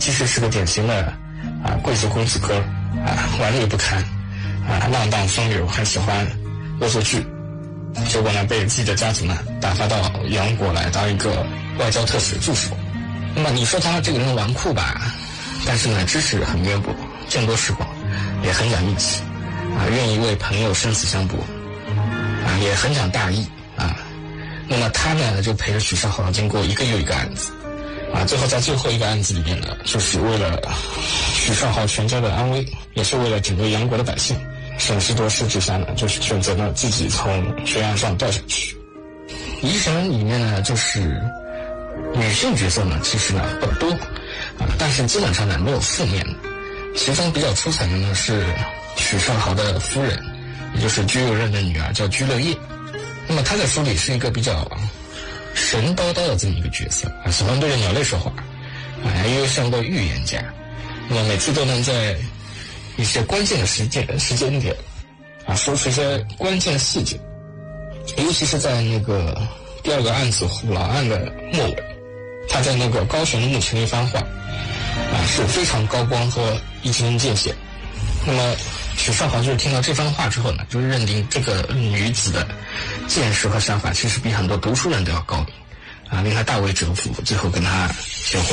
其实是个典型的贵族公子哥玩的也不堪浪荡风流，还喜欢恶作剧。结果呢，被自己的家族呢打发到杨国来当一个外交特使助手。那么你说他这个人纨绔吧，但是呢知识很渊博，见多识广，也很讲义气愿意为朋友生死相搏也很讲大义那么他呢就陪着许绍豪经过一个又一个案子最后在最后一个案子里面呢，就是为了许绍豪全家的安危，也是为了整个杨国的百姓，审时度势之下呢，就是选择了自己从悬崖上掉下去。疑神里面呢，就是女性角色呢，其实呢不多但是基本上呢没有负面的。其中比较出彩的呢是许绍豪的夫人，也就是居右任的女儿，叫居乐业。那么她在书里是一个比较神叨叨的这么一个角色喜欢对着鸟类说话又像个预言家。那么每次都能在一些关键的时间点说出一些关键的细节，尤其是在那个第二个案子虎牢案的末尾，他在那个高悬的墓前的一番话是非常高光和一针见血。那么许绍豪就是听到这番话之后呢，就是认定这个女子的见识和想法其实比很多读书人都要高明令他大为折服，最后跟他结婚。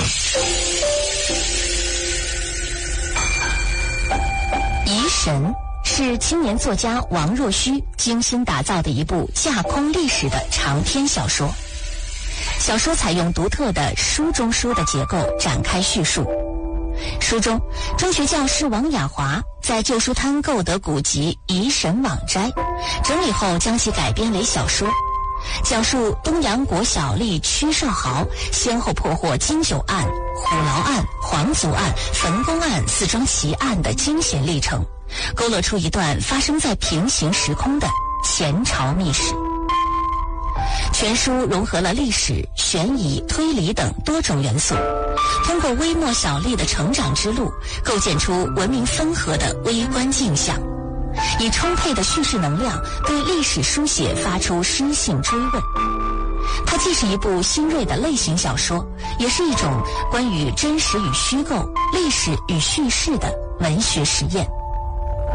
疑神是青年作家王若虚精心打造的一部架空历史的长篇小说。小说采用独特的书中书的结构展开叙述。书中，中学教师王雅华在旧书摊购得古籍《疑神网斋》，整理后将其改编为小说，讲述东阳国小吏屈绍豪先后破获金九案、虎牢案、皇族案、焚宫案4桩奇案的惊险历程，勾勒出一段发生在平行时空的前朝秘史。全书融合了历史、悬疑、推理等多种元素，通过微末小吏的成长之路，构建出文明分合的微观镜像，以充沛的叙事能量对历史书写发出诗性追问。它既是一部新锐的类型小说，也是一种关于真实与虚构、历史与叙事的文学实验。